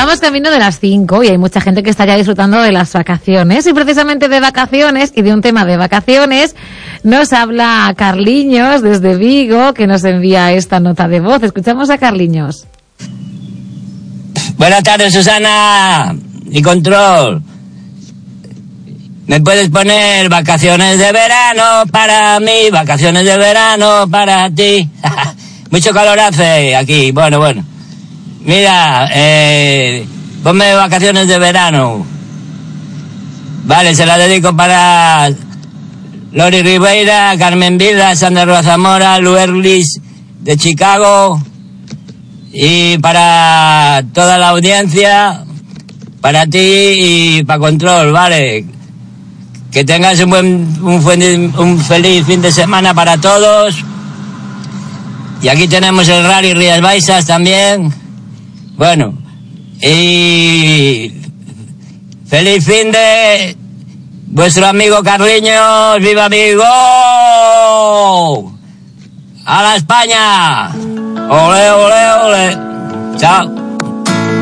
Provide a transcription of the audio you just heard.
Vamos camino de las 5 y hay mucha gente que está ya disfrutando de las vacaciones. Y precisamente de vacaciones y de un tema de vacaciones nos habla Carliños desde Vigo, que nos envía esta nota de voz. Escuchamos a Carliños. Buenas tardes, Susana y Control. ¿Me puedes poner vacaciones de verano para mí, vacaciones de verano para ti? Mucho calor hace aquí, bueno. Mira, ponme vacaciones de verano. Vale, se la dedico para Lori Ribeira, Carmen Vida, Sandra Roa Zamora, Luerlis de Chicago y para toda la audiencia, para ti y para Control, vale. Que tengas un feliz fin de semana para todos. Y aquí tenemos el Rally Rías Baixas también. Bueno, y feliz fin de vuestro amigo Carliños. ¡Viva Vigo! ¡A la España! ¡Ole, ole, ole! ¡Chao!